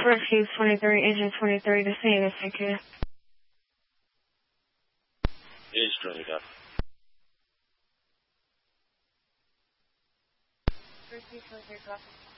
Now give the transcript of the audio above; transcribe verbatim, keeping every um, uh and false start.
Refuse twenty-three, Agent twenty-three to see this, thank you. Agent twenty-three. Refuse twenty-three,